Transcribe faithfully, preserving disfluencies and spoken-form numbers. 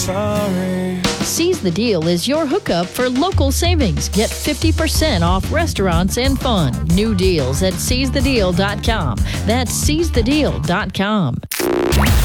Sorry. Seize the Deal is your hookup for local savings. Get fifty percent off restaurants and fun. New deals at seize the deal dot com. That's seize the deal dot com.